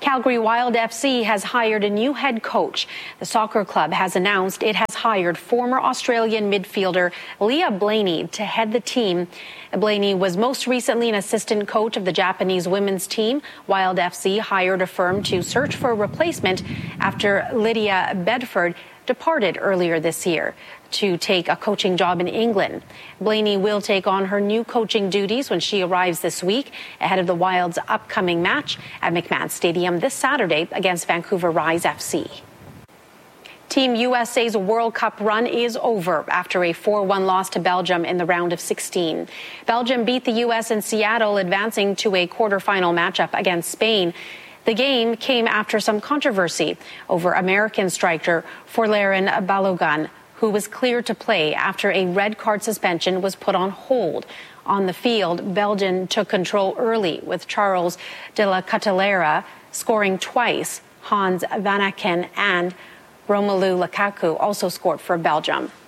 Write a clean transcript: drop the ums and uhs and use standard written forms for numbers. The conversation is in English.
Calgary Wild FC has hired a new head coach. The soccer club has announced it has hired former Australian midfielder Leah Blaney to head the team. Blaney was most recently an assistant coach of the Japanese women's team. Wild FC hired a firm to search for a replacement after Lydia Bedford departed earlier this year to take a coaching job in England. Blaney will take on her new coaching duties when she arrives this week ahead of the Wild's upcoming match at McMahon Stadium this Saturday against Vancouver Rise FC. Team USA's World Cup run is over after a 4-1 loss to Belgium in the round of 16. Belgium beat the U.S. in Seattle, advancing to a quarterfinal matchup against Spain. The game came after some controversy over American striker Folarin Balogun, who was cleared to play after a red card suspension was put on hold. On the field, Belgium took control early with Charles de la Catalera scoring twice. Hans Van Aken and Romelu Lukaku also scored for Belgium.